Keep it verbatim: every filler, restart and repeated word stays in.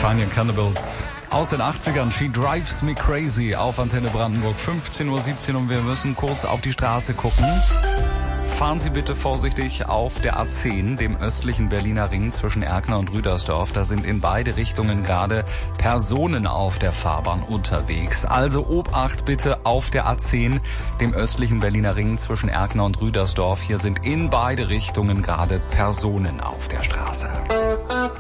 Fine Cannibals aus den achtzigern. She Drives Me Crazy auf Antenne Brandenburg. fünfzehn Uhr siebzehn und wir müssen kurz auf die Straße gucken. Fahren Sie bitte vorsichtig auf der A zehn, dem östlichen Berliner Ring zwischen Erkner und Rüdersdorf. Da sind in beide Richtungen gerade Personen auf der Fahrbahn unterwegs. Also Obacht bitte auf der A zehn, dem östlichen Berliner Ring zwischen Erkner und Rüdersdorf. Hier sind in beide Richtungen gerade Personen auf der Straße.